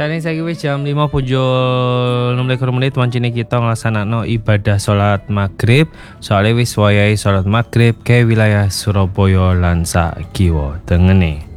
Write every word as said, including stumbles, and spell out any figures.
Saat ini saya wis jam lima punjul enam belas menit wancine kita nglaksanakno ibadah salat maghrib. Soale wis wayahe salat maghrib ke wilayah Surabaya lan sak kiwa tengene.